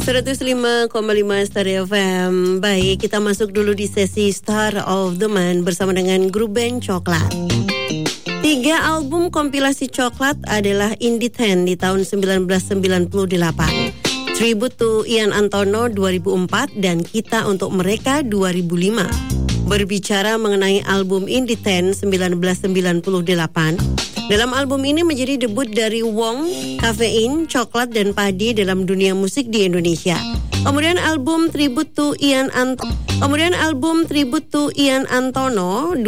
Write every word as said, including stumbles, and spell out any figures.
seratus lima koma lima Star F M. Baik, kita masuk dulu di sesi Star of the Month bersama dengan grup band Coklat. Tiga album kompilasi Coklat adalah Indie Ten di tahun sembilan belas sembilan puluh delapan, Tribute to Ian Antono dua ribu empat, dan Kita Untuk Mereka dua ribu lima. Berbicara mengenai album Indie Ten sembilan belas sembilan puluh delapan, dalam album ini menjadi debut dari Wong, Kafein, Coklat, dan Padi dalam dunia musik di Indonesia. Kemudian album Tribute to Ian Antono, kemudian album Tribute to Ian Antono